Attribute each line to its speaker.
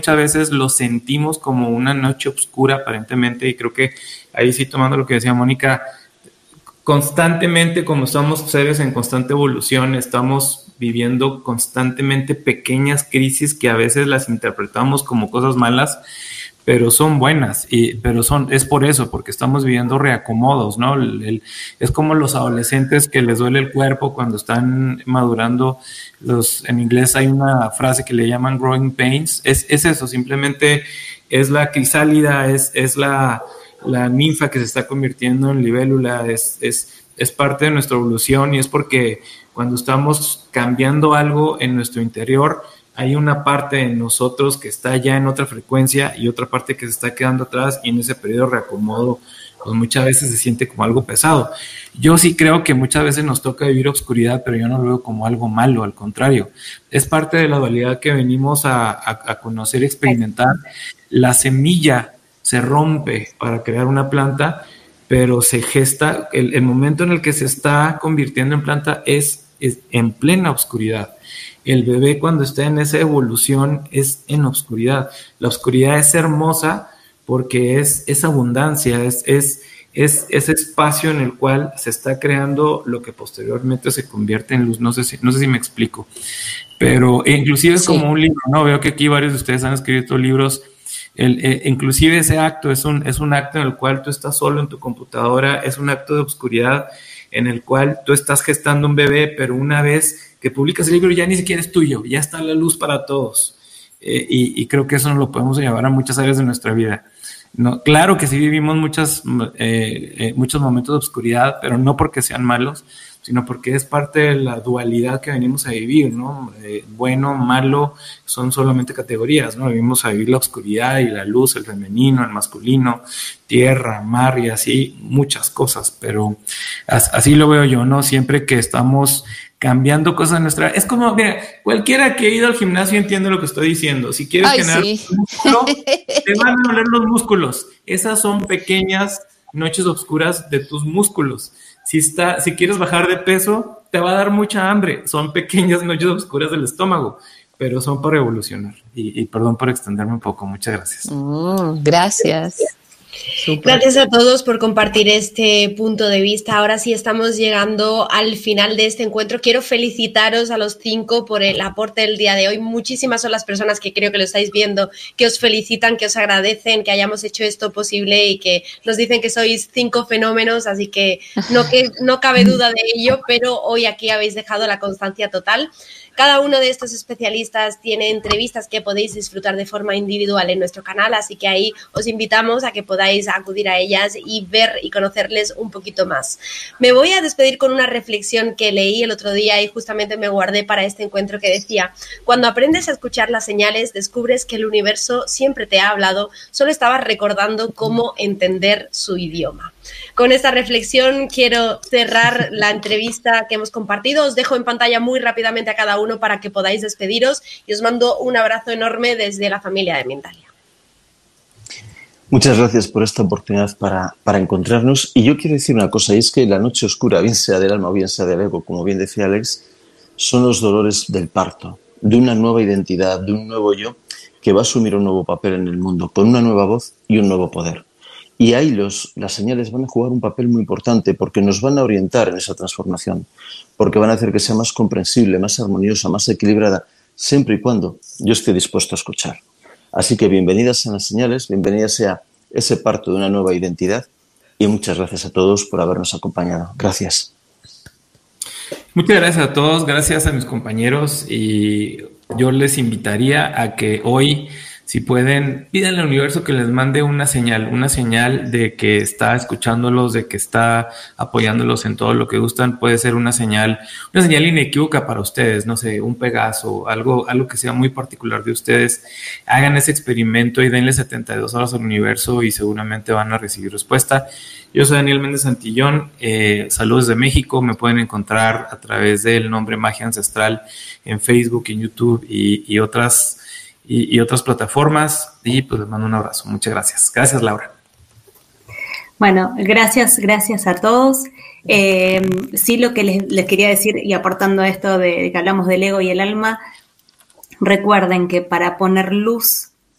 Speaker 1: muchas veces lo sentimos como una noche oscura aparentemente, y creo que ahí sí, tomando lo que decía Mónica, constantemente, como somos seres en constante evolución, estamos viviendo constantemente pequeñas crisis que a veces las interpretamos como cosas malas, pero son buenas, pero es por eso, porque estamos viviendo reacomodos, ¿no? Es como los adolescentes que les duele el cuerpo cuando están madurando. En inglés hay una frase que le llaman growing pains. Es eso, simplemente es la crisálida, es la ninfa que se está convirtiendo en libélula, es parte de nuestra evolución, y es porque cuando estamos cambiando algo en nuestro interior, hay una parte de nosotros que está ya en otra frecuencia y otra parte que se está quedando atrás, y en ese periodo de reacomodo pues muchas veces se siente como algo pesado. Yo sí creo que muchas veces nos toca vivir obscuridad, pero yo no lo veo como algo malo, al contrario, es parte de la dualidad que venimos a conocer y experimentar. La semilla se rompe para crear una planta, pero se gesta, el momento en el que se está convirtiendo en planta es en plena oscuridad. El bebé, cuando está en esa evolución, es en oscuridad. La oscuridad es hermosa porque es abundancia, es ese espacio en el cual se está creando lo que posteriormente se convierte en luz. No sé si me explico, pero inclusive es como un libro, ¿no? Veo que aquí varios de ustedes han escrito libros. Inclusive ese acto es un acto en el cual tú estás solo en tu computadora, es un acto de oscuridad en el cual tú estás gestando un bebé, pero una vez que publicas el libro ya ni siquiera es tuyo, ya está la luz para todos. Y creo que eso nos lo podemos llevar a muchas áreas de nuestra vida. No, claro que sí vivimos muchos momentos de oscuridad, pero no porque sean malos, sino porque es parte de la dualidad que venimos a vivir, ¿no? Bueno, malo, son solamente categorías, ¿no? Venimos a vivir la oscuridad y la luz, el femenino, el masculino, tierra, mar y así, muchas cosas, pero así lo veo yo, ¿no? Siempre que estamos cambiando cosas en nuestra... Es como, mira, cualquiera que ha ido al gimnasio entiende lo que estoy diciendo. Si quieres generar un músculo, te van a doler los músculos. Esas son pequeñas noches oscuras de tus músculos. Si quieres bajar de peso, te va a dar mucha hambre. Son pequeñas noches oscuras del estómago, pero son para evolucionar. Y perdón por extenderme un poco. Muchas gracias.
Speaker 2: Gracias.
Speaker 3: Super. Gracias a todos por compartir este punto de vista. Ahora sí estamos llegando al final de este encuentro. Quiero felicitaros a los 5 por el aporte del día de hoy. Muchísimas son las personas que creo que lo estáis viendo, que os felicitan, que os agradecen que hayamos hecho esto posible y que nos dicen que sois 5 fenómenos, así que no cabe duda de ello, pero hoy aquí habéis dejado la constancia total. Cada uno de estos especialistas tiene entrevistas que podéis disfrutar de forma individual en nuestro canal, así que ahí os invitamos a que podáis acudir a ellas y ver y conocerles un poquito más. Me voy a despedir con una reflexión que leí el otro día y justamente me guardé para este encuentro, que decía: cuando aprendes a escuchar las señales, descubres que el universo siempre te ha hablado, solo estabas recordando cómo entender su idioma. Con esta reflexión quiero cerrar la entrevista que hemos compartido. Os dejo en pantalla muy rápidamente a cada uno para que podáis despediros y os mando un abrazo enorme desde la familia de Mindalia.
Speaker 4: Muchas gracias por esta oportunidad para encontrarnos. Y yo quiero decir una cosa, y es que la noche oscura, bien sea del alma o bien sea del ego, como bien decía Alex, son los dolores del parto, de una nueva identidad, de un nuevo yo que va a asumir un nuevo papel en el mundo, con una nueva voz y un nuevo poder. Y ahí las señales van a jugar un papel muy importante porque nos van a orientar en esa transformación, porque van a hacer que sea más comprensible, más armoniosa, más equilibrada, siempre y cuando yo esté dispuesto a escuchar. Así que bienvenidas sean las señales, bienvenida sea ese parto de una nueva identidad y muchas gracias a todos por habernos acompañado. Gracias.
Speaker 1: Muchas gracias a todos, gracias a mis compañeros, y yo les invitaría a que hoy, si pueden, pídanle al universo que les mande una señal de que está escuchándolos, de que está apoyándolos en todo lo que gustan. Puede ser una señal inequívoca para ustedes, no sé, un Pegaso, algo que sea muy particular de ustedes. Hagan ese experimento y denle 72 horas al universo y seguramente van a recibir respuesta. Yo soy Daniel Méndez Santillón, saludos de México. Me pueden encontrar a través del nombre Magia Ancestral en Facebook, en YouTube y otras plataformas, y pues les mando un abrazo. Muchas gracias. Gracias, Laura.
Speaker 5: Bueno, gracias a todos. Sí, lo que les quería decir, y aportando a esto de que hablamos del ego y el alma, recuerden que para poner luz